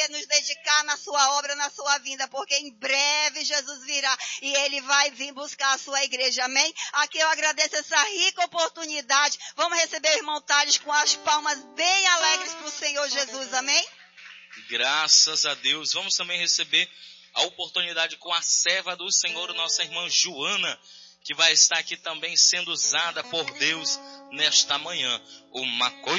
nos dedicar na sua obra, na sua vinda, porque em breve Jesus virá e ele vai vir buscar a sua igreja, amém? Aqui eu agradeço essa rica oportunidade. Vamos receber o irmão Thales com as palmas bem alegres para o Senhor Jesus, amém? Graças a Deus. Vamos também receber a oportunidade com a serva do Senhor, nossa irmã Joana, que vai estar aqui também sendo usada por Deus nesta manhã. Uma coisa